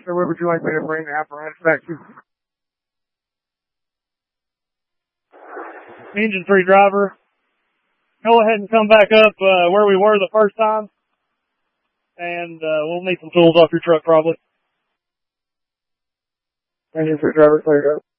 So where would you like me to bring the apparatus back to? Engine 3 driver, go ahead and come back up where we were the first time. And we'll need some tools off your truck probably. Engine 3 driver, cleared up.